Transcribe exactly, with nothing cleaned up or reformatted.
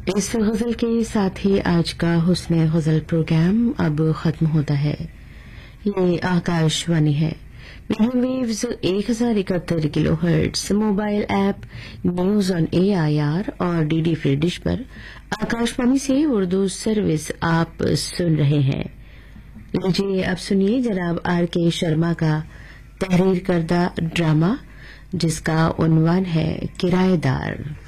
इस गजल के साथ ही आज का हुस्ने गजल प्रोग्राम अब खत्म होता है। ये आकाशवाणी है। मीडियम वेव्स एक हजार इकहत्तर kilo hertz, mobile app news on A I R और डीडी फ्री डिश पर आकाशवाणी से उर्दू सर्विस आप सुन रहे हैं। लीजिए अब सुनिए जनाब आर के शर्मा का तहरीर करदा ड्रामा जिसका उन्वान है किराएदार।